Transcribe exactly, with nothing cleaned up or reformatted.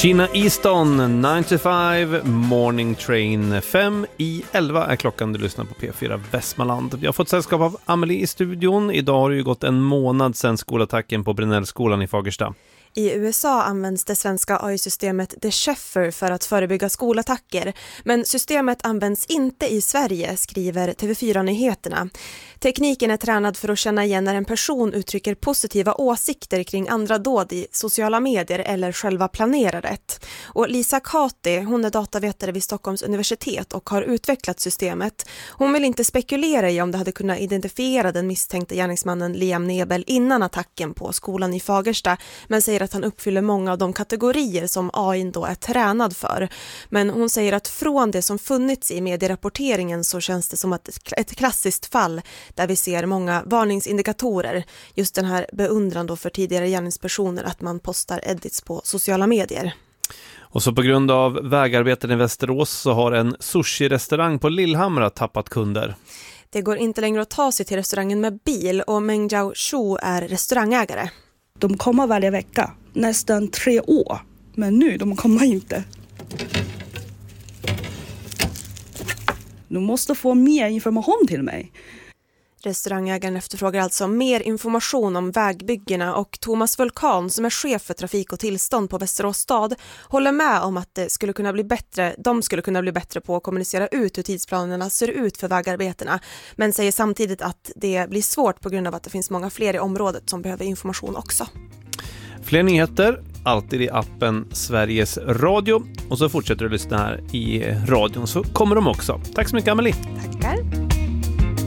Sheena Easton, nine to five, Morning Train. Fem i elva är klockan, du lyssnar på P fyra Västmanland. Vi har fått sällskap av Amelie i studion. Idag har det ju gått en månad sedan skolattacken på Brynällskolan i Fagersta. I U S A används det svenska A I-systemet The Sheffer för att förebygga skolattacker. Men systemet används inte i Sverige, skriver T V fyra-nyheterna. Tekniken är tränad för att känna igen när en person uttrycker positiva åsikter kring andra dåd i sociala medier eller själva planerandet. Och Lisa Kati, hon är datavetare vid Stockholms universitet och har utvecklat systemet. Hon vill inte spekulera i om det hade kunnat identifiera den misstänkte gärningsmannen Liam Nebel innan attacken på skolan i Fagersta, men säger att han uppfyller många av de kategorier som A I då är tränad för. Men hon säger att från det som funnits i medierapporteringen så känns det som att ett klassiskt fall där vi ser många varningsindikatorer. Just den här beundran då för tidigare gärningspersoner att man postar edits på sociala medier. Och så på grund av vägarbeten i Västerås så har en sushi-restaurang på Lillhamra tappat kunder. Det går inte längre att ta sig till restaurangen med bil och Meng Jiao Shu är restaurangägare. De kommer varje vecka, nästan tre år. Men nu, de kommer inte. Du måste få mer information till mig. Restaurangägaren efterfrågar alltså mer information om vägbyggena och Thomas Vulkan som är chef för trafik och tillstånd på Västerås stad håller med om att det skulle kunna bli bättre, de skulle kunna bli bättre på att kommunicera ut hur tidsplanerna ser ut för vägarbetena, men säger samtidigt att det blir svårt på grund av att det finns många fler i området som behöver information också. Fler nyheter, alltid i appen Sveriges Radio, och så fortsätter du lyssna här i radion så kommer de också. Tack så mycket Amelie. Tackar.